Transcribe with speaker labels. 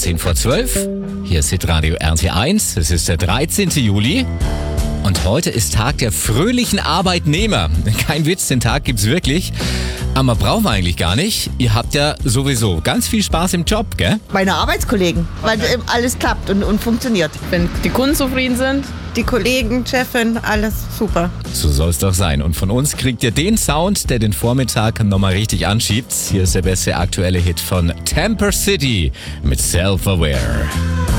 Speaker 1: 10:10. Hier ist Hitradio RT1. Es ist der 13. Juli. Und heute ist Tag der fröhlichen Arbeitnehmer. Kein Witz, den Tag gibt's wirklich. Aber brauchen wir eigentlich gar nicht. Ihr habt ja sowieso ganz viel Spaß im Job, gell?
Speaker 2: Meine Arbeitskollegen, weil alles klappt und funktioniert.
Speaker 3: Wenn die Kunden zufrieden sind.
Speaker 2: Die Kollegen, Chefin, alles super.
Speaker 1: So soll es doch sein. Und von uns kriegt ihr den Sound, der den Vormittag nochmal richtig anschiebt. Hier ist der beste aktuelle Hit von Temper City mit Self-Aware.